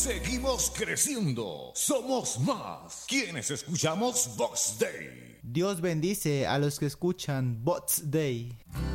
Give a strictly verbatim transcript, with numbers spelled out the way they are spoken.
Seguimos creciendo. Somos más quienes escuchamos Box Day. Dios bendice a los que escuchan Bots Day.